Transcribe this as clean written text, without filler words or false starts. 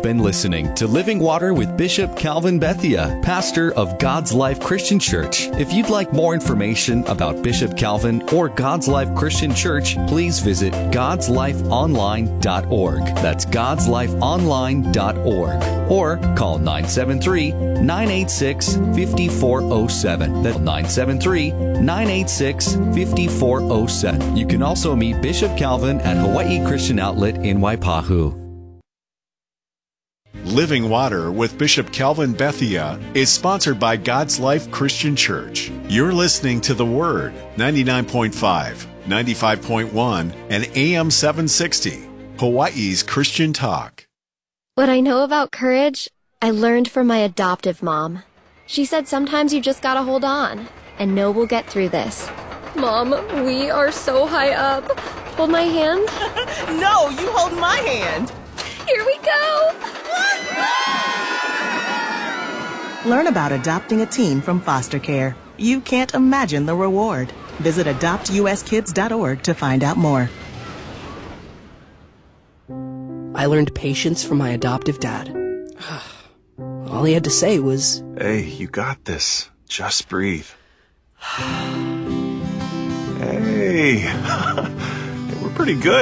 You've been listening to Living Water with Bishop Calvin Bethia, pastor of God's Life Christian Church. If you'd like more information about Bishop Calvin or God's Life Christian Church, please visit godslifeonline.org. That's godslifeonline.org. Or call 973-986-5407. That's 973-986-5407. You can also meet Bishop Calvin at Hawaii Christian Outlet in Waipahu. Living Water with Bishop Calvin Bethia is sponsored by God's Life Christian Church. You're listening to The Word, 99.5, 95.1, and AM 760, Hawaii's Christian Talk. What I know about courage, I learned from my adoptive mom. She said sometimes you just gotta hold on and know we'll get through this. Mom, we are so high up. Hold my hand. No, you hold my hand. Here we go. Learn about adopting a teen from foster care. You can't imagine the reward. Visit adoptuskids.org to find out more. I learned patience from my adoptive dad. All he had to say was, "Hey, you got this. Just breathe." Hey, we're pretty good.